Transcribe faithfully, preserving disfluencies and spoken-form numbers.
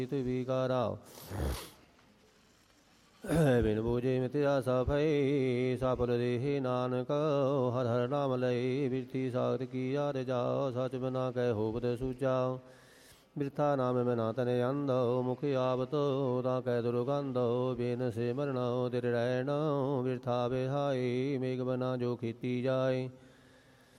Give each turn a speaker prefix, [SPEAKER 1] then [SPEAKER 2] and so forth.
[SPEAKER 1] ਵਿਕਾਰਾ ਬਿਨ ਬੂਝੇ ਮਿਤਿਆ ਸਫਈ ਸਫਲ ਦੇਹ ਨਾਨਕ ਹਰ ਹਰ ਨਾਮ ਲਈ ਬਿਰਤੀ ਸਾਖਤ ਕੀ ਯਾਰ ਜਾਓ ਸਚ ਬਨਾ ਕਹਿ ਹੋਵਤ ਸੂਚਾ ਬਿਰਥਾ ਨਾਮ ਬਿਨਾ ਤਨੇ ਅੰਧੋ ਮੁਖ ਆਵਤੋ ਤਾਂ ਕਹਿ ਦੁਰਗੰਧੋ ਬਿਨ ਸੇ ਮਰਣੋ ਤਿਰ ਰਹਿਣੋ ਬਿਰਥਾ ਬਿਹਾਈ ਮੇਘ ਬਨਾ ਜੋ ਕੀਤੀ ਜਾਏ